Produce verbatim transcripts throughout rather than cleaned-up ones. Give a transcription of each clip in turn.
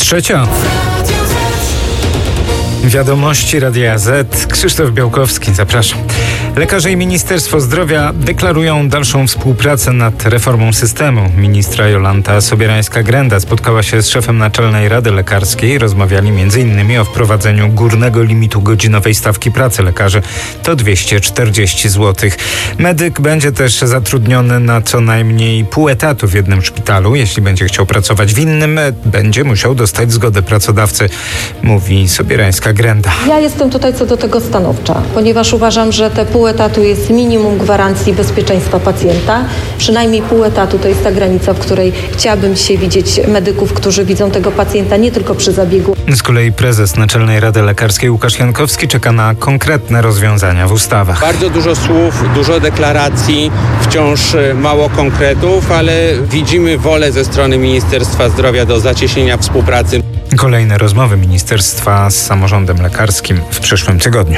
Trzecia. Wiadomości Radia Z. Krzysztof Białkowski, zapraszam. Lekarze i Ministerstwo Zdrowia deklarują dalszą współpracę nad reformą systemu. Ministra Jolanta Sobierańska-Grenda spotkała się z szefem Naczelnej Rady Lekarskiej. Rozmawiali między innymi o wprowadzeniu górnego limitu godzinowej stawki pracy lekarzy. To dwieście czterdzieści złotych. Medyk będzie też zatrudniony na co najmniej pół etatu w jednym szpitalu. Jeśli będzie chciał pracować w innym, będzie musiał dostać zgodę pracodawcy, mówi Sobierańska-Grenda. Ja jestem tutaj co do tego stanowcza, ponieważ uważam, że te pół etatu jest minimum gwarancji bezpieczeństwa pacjenta. Przynajmniej pół etatu to jest ta granica, w której chciałabym dzisiaj widzieć medyków, którzy widzą tego pacjenta nie tylko przy zabiegu. Z kolei prezes Naczelnej Rady Lekarskiej Łukasz Jankowski czeka na konkretne rozwiązania w ustawach. Bardzo dużo słów, dużo deklaracji, wciąż mało konkretów, ale widzimy wolę ze strony Ministerstwa Zdrowia do zacieśnienia współpracy. Kolejne rozmowy ministerstwa z samorządem lekarskim w przyszłym tygodniu.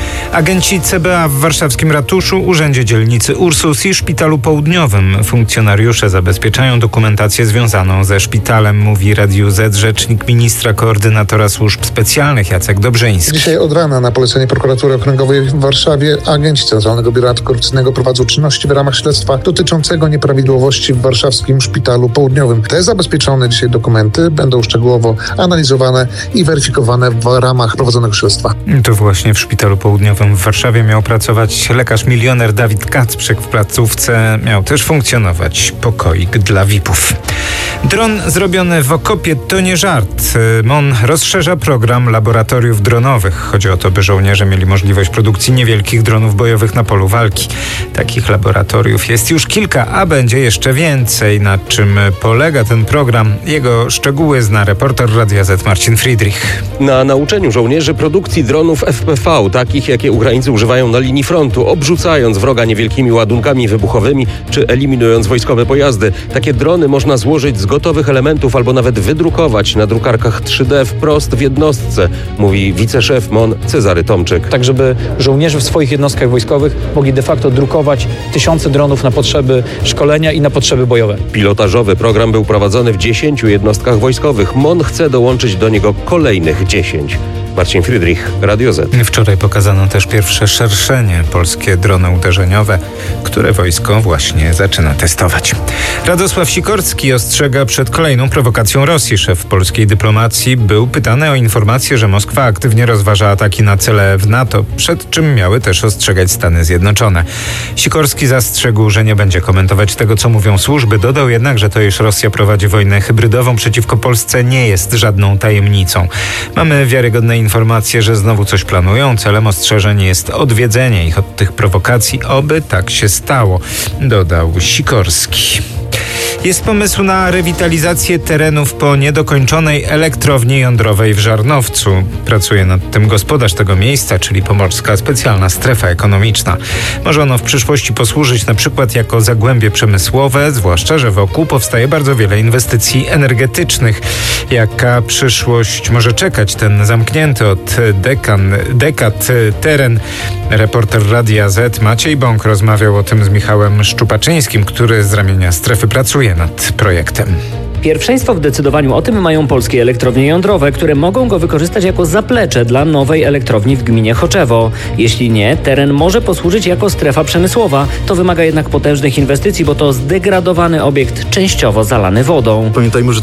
Agenci C B A w warszawskim ratuszu, Urzędzie Dzielnicy Ursus i Szpitalu Południowym. Funkcjonariusze zabezpieczają dokumentację związaną ze szpitalem, mówi Radiu Z rzecznik ministra koordynatora służb specjalnych Jacek Dobrzyński. Dzisiaj od rana na polecenie prokuratury okręgowej w Warszawie agenci Centralnego Biura Antykorupcyjnego prowadzą czynności w ramach śledztwa dotyczącego nieprawidłowości w warszawskim Szpitalu Południowym. Te zabezpieczone dzisiaj dokumenty będą szczegółowo analizowane i weryfikowane w ramach prowadzonego śledztwa. To właśnie w Szpitalu Południowym w Warszawie miał pracować lekarz milioner Dawid Kacprzek. W placówce miał też funkcjonować pokoik dla V I P-ów. Dron zrobiony w okopie to nie żart. M O N rozszerza program laboratoriów dronowych. Chodzi o to, by żołnierze mieli możliwość produkcji niewielkich dronów bojowych na polu walki. Takich laboratoriów jest już kilka, a będzie jeszcze więcej. Na czym polega ten program? Jego szczegóły zna reporter Radia Z Marcin Friedrich. Na nauczeniu żołnierzy produkcji dronów F P V, takich jakie Ukraińcy używają na linii frontu, obrzucając wroga niewielkimi ładunkami wybuchowymi czy eliminując wojskowe pojazdy. Takie drony można złożyć z gotowych elementów albo nawet wydrukować na drukarkach trzy D wprost w jednostce, mówi wiceszef M O N Cezary Tomczyk. Tak, żeby żołnierze w swoich jednostkach wojskowych mogli de facto drukować tysiące dronów na potrzeby szkolenia i na potrzeby bojowe. Pilotażowy program był prowadzony w dziesięciu jednostkach wojskowych. M O N chce dołączyć do niego kolejnych dziesięć. Marcin Friedrich, Radio Z. Wczoraj pokazano też pierwsze szerszenie, polskie drony uderzeniowe, które wojsko właśnie zaczyna testować. Radosław Sikorski ostrzega przed kolejną prowokacją Rosji. Szef polskiej dyplomacji był pytany o informację, że Moskwa aktywnie rozważa ataki na cele w NATO, przed czym miały też ostrzegać Stany Zjednoczone. Sikorski zastrzegł, że nie będzie komentować tego, co mówią służby. Dodał jednak, że to, iż Rosja prowadzi wojnę hybrydową przeciwko Polsce, nie jest żadną tajemnicą. Mamy wiarygodne informacje, że znowu coś planują. Celem ostrzeżeń jest odwiedzenie ich od tych prowokacji, oby tak się stało, dodał Sikorski. Jest pomysł na rewitalizację terenów po niedokończonej elektrowni jądrowej w Żarnowcu. Pracuje nad tym gospodarz tego miejsca, czyli Pomorska Specjalna Strefa Ekonomiczna. Może ono w przyszłości posłużyć na przykład jako zagłębie przemysłowe, zwłaszcza że wokół powstaje bardzo wiele inwestycji energetycznych. Jaka przyszłość może czekać ten zamknięty od dekan, dekad teren? Reporter Radia Z Maciej Bąk rozmawiał o tym z Michałem Szczupaczyńskim, który z ramienia strefy pracuje nad projektem. Pierwszeństwo w decydowaniu o tym mają polskie elektrownie jądrowe, które mogą go wykorzystać jako zaplecze dla nowej elektrowni w gminie Choczewo. Jeśli nie, teren może posłużyć jako strefa przemysłowa. To wymaga jednak potężnych inwestycji, bo to zdegradowany obiekt częściowo zalany wodą. Pamiętajmy, że